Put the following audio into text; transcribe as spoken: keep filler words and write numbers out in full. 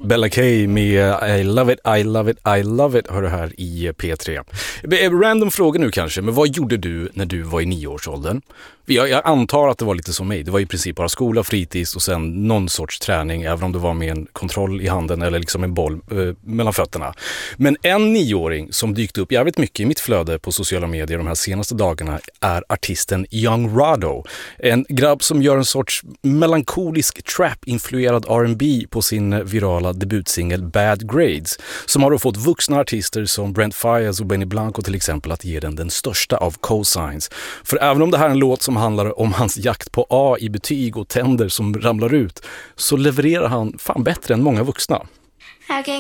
Bella K med I love it, I love it, I love it hör du här i P tre. Random fråga nu kanske, men vad gjorde du när du var i nioårsåldern? Jag, jag antar att det var lite som mig. Det var i princip bara skola, fritids och sen någon sorts träning, även om det var med en kontroll i handen eller liksom en boll eh, mellan fötterna. Men en nioåring som dykt upp jävligt mycket i mitt flöde på sociala medier de här senaste dagarna är artisten Young Rado. En grabb som gör en sorts melankolisk trap-influerad R and B på sin virala debutsingel Bad Grades, som har då fått vuxna artister som Brent Faiyaz och Benny Blanco till exempel att ge den den största av cosigns. För även om det här är en låt som handlar om hans jakt på A i betyg och tänder som ramlar ut, så levererar han fan bättre än många vuxna. I can